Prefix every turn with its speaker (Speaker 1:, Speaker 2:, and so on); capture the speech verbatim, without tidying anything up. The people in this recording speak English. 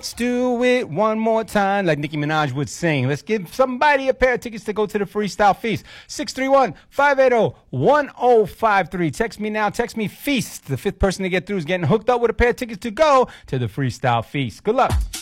Speaker 1: Let's do it one more time, like Nicki Minaj would sing. Let's give somebody a pair of tickets to go to the Freestyle Feast. six three one, five eight zero, one zero five three. Text me now. Text me FEAST. The fifth person to get through is getting hooked up with a pair of tickets to go to the Freestyle Feast. Good luck.